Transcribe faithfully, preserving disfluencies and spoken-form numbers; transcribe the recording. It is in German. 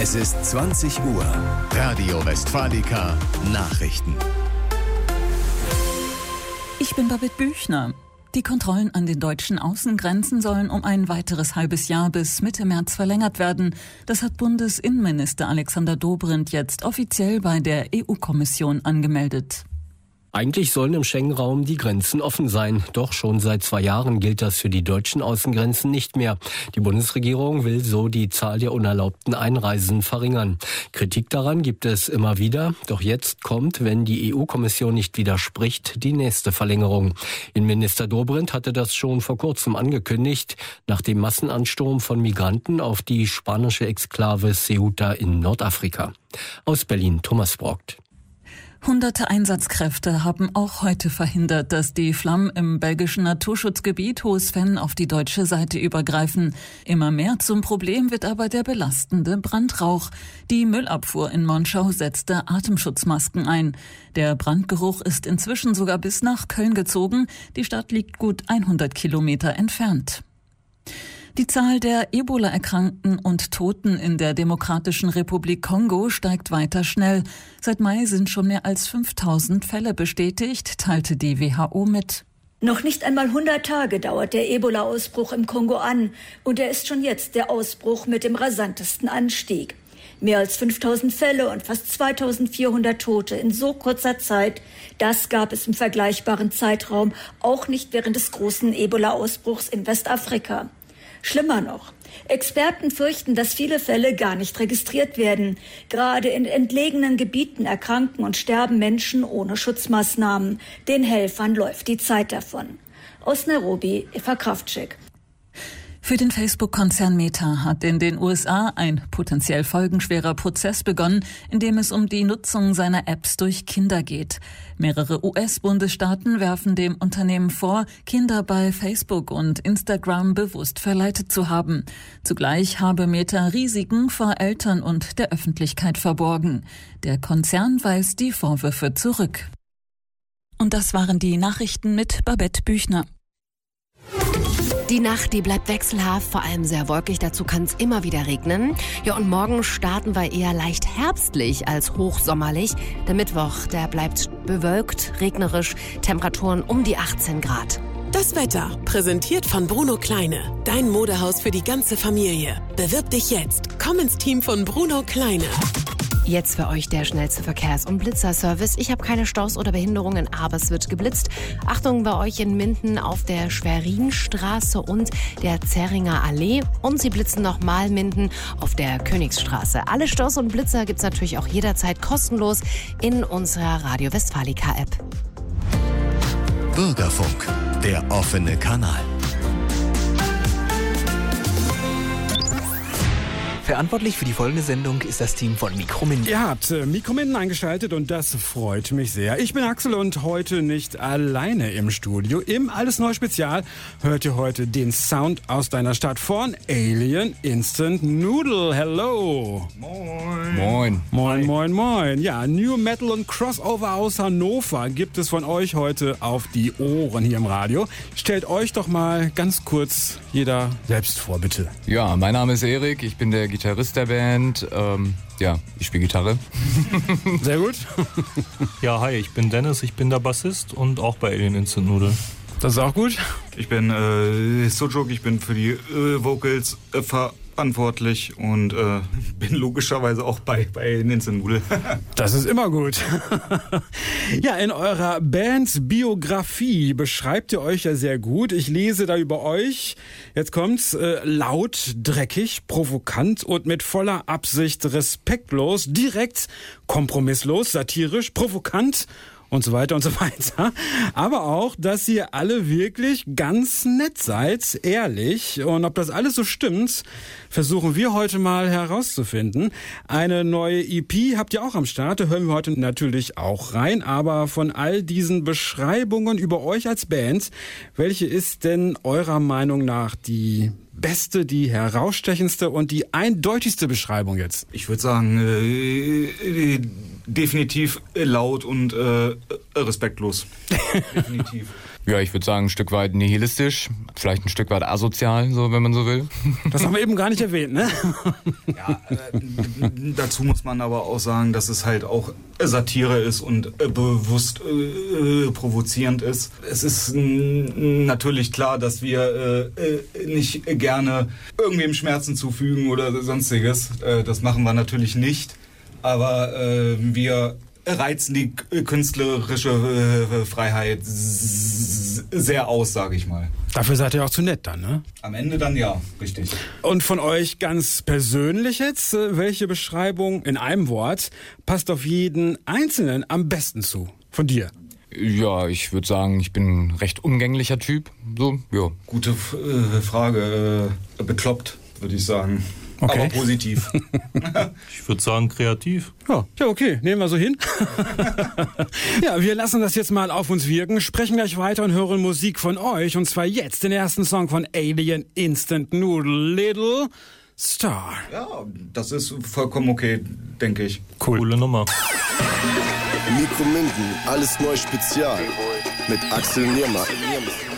Es ist zwanzig Uhr. Radio Westfalica Nachrichten. Ich bin Babette Büchner. Die Kontrollen an den deutschen Außengrenzen sollen um ein weiteres halbes Jahr bis Mitte März verlängert werden. Das hat Bundesinnenminister Alexander Dobrindt jetzt offiziell bei der E U-Kommission angemeldet. Eigentlich sollen im Schengen-Raum die Grenzen offen sein. Doch schon seit zwei Jahren gilt das für die deutschen Außengrenzen nicht mehr. Die Bundesregierung will so die Zahl der unerlaubten Einreisen verringern. Kritik daran gibt es immer wieder. Doch jetzt kommt, wenn die E U-Kommission nicht widerspricht, die nächste Verlängerung. Innenminister Dobrindt hatte das schon vor kurzem angekündigt, nach dem Massenansturm von Migranten auf die spanische Exklave Ceuta in Nordafrika. Aus Berlin, Thomas Brockt. Hunderte Einsatzkräfte haben auch heute verhindert, dass die Flammen im belgischen Naturschutzgebiet Hohes-Venn auf die deutsche Seite übergreifen. Immer mehr zum Problem wird aber der belastende Brandrauch. Die Müllabfuhr in Monschau setzte Atemschutzmasken ein. Der Brandgeruch ist inzwischen sogar bis nach Köln gezogen. Die Stadt liegt gut hundert Kilometer entfernt. Die Zahl der Ebola-Erkrankten und Toten in der Demokratischen Republik Kongo steigt weiter schnell. Seit Mai sind schon mehr als fünftausend Fälle bestätigt, teilte die W H O mit. Noch nicht einmal hundert Tage dauert der Ebola-Ausbruch im Kongo an und er ist schon jetzt der Ausbruch mit dem rasantesten Anstieg. Mehr als fünftausend Fälle und fast zweitausendvierhundert Tote in so kurzer Zeit, das gab es im vergleichbaren Zeitraum auch nicht während des großen Ebola-Ausbruchs in Westafrika. Schlimmer noch, Experten fürchten, dass viele Fälle gar nicht registriert werden. Gerade in entlegenen Gebieten erkranken und sterben Menschen ohne Schutzmaßnahmen. Den Helfern läuft die Zeit davon. Aus Nairobi, Eva Kraftschik. Für den Facebook-Konzern Meta hat in den U S A ein potenziell folgenschwerer Prozess begonnen, in dem es um die Nutzung seiner Apps durch Kinder geht. Mehrere U S-Bundesstaaten werfen dem Unternehmen vor, Kinder bei Facebook und Instagram bewusst verleitet zu haben. Zugleich habe Meta Risiken vor Eltern und der Öffentlichkeit verborgen. Der Konzern weist die Vorwürfe zurück. Und das waren die Nachrichten mit Babette Büchner. Die Nacht, die bleibt wechselhaft, vor allem sehr wolkig. Dazu kann es immer wieder regnen. Ja, und morgen starten wir eher leicht herbstlich als hochsommerlich. Der Mittwoch, der bleibt bewölkt, regnerisch, Temperaturen um die achtzehn Grad. Das Wetter, präsentiert von Bruno Kleine. Dein Modehaus für die ganze Familie. Bewirb dich jetzt. Komm ins Team von Bruno Kleine. Jetzt für euch der schnellste Verkehrs- und Blitzerservice. Ich habe keine Staus oder Behinderungen, aber es wird geblitzt. Achtung bei euch in Minden auf der Schwerinstraße und der Zähringer Allee. Und sie blitzen nochmal Minden auf der Königsstraße. Alle Staus und Blitzer gibt's natürlich auch jederzeit kostenlos in unserer Radio Westfalica App. Bürgerfunk, der offene Kanal. Verantwortlich für die folgende Sendung ist das Team von Mikrominden. Ihr habt äh, Mikrominden eingeschaltet und das freut mich sehr. Ich bin Axel und heute nicht alleine im Studio. Im Alles Neu Spezial hört ihr heute den Sound aus deiner Stadt von Alien Instant Noodle. Hello. Moin. Moin. Moin, moin, moin. Ja, New Metal und Crossover aus Hannover gibt es von euch heute auf die Ohren hier im Radio. Stellt euch doch mal ganz kurz jeder selbst vor, bitte. Ja, mein Name ist Erik, ich bin der Gitarrist der Band. Ähm, ja, ich spiele Gitarre. Sehr gut. Ja, hi, ich bin Dennis, ich bin der Bassist und auch bei Alien Instant Noodle. Das ist auch gut. Ich bin äh, Sujuk, ich bin für die äh, Vocals äh, verantwortlich und äh, bin logischerweise auch bei, bei Alien Instant Noodle. Das ist immer gut. Ja, in eurer Bands Biografie beschreibt ihr euch ja sehr gut. Ich lese da über euch, jetzt kommt's, äh, laut, dreckig, provokant und mit voller Absicht respektlos, direkt, kompromisslos, satirisch, provokant und so weiter und so weiter. Aber auch, dass ihr alle wirklich ganz nett seid, ehrlich. Und ob das alles so stimmt, versuchen wir heute mal herauszufinden. Eine neue E P habt ihr auch am Start, da hören wir heute natürlich auch rein. Aber von all diesen Beschreibungen über euch als Band, welche ist denn eurer Meinung nach die beste, die herausstechendste und die eindeutigste Beschreibung jetzt? Ich würde sagen, äh, äh, definitiv laut und äh, respektlos. Definitiv. Ja, ich würde sagen, ein Stück weit nihilistisch, vielleicht ein Stück weit asozial, so wenn man so will. Das haben wir eben gar nicht erwähnt, ne? Ja, äh, dazu muss man aber auch sagen, dass es halt auch Satire ist und äh, bewusst äh, provozierend ist. Es ist n- natürlich klar, dass wir äh, nicht gerne irgendwem Schmerzen zufügen oder sonstiges. Äh, das machen wir natürlich nicht, aber äh, wir reizen die künstlerische äh, Freiheit s- sehr aus, sage ich mal. Dafür seid ihr auch zu nett dann, ne? Am Ende dann ja, richtig. Und von euch ganz persönlich jetzt, äh, welche Beschreibung in einem Wort passt auf jeden Einzelnen am besten zu? Von dir? Ja, ich würde sagen, ich bin ein recht umgänglicher Typ. So, ja. Gute äh, Frage. Äh, bekloppt, würde ich sagen. Okay. Aber positiv. Ich würde sagen kreativ. Ja, ja, okay, nehmen wir so hin. Ja, wir lassen das jetzt mal auf uns wirken, sprechen gleich weiter und hören Musik von euch. Und zwar jetzt den ersten Song von Alien Instant Noodle, Little Star. Ja, das ist vollkommen okay, denke ich. Cool. Coole Nummer. Mikro Minden, alles neu Spezial mit Axel Niermann.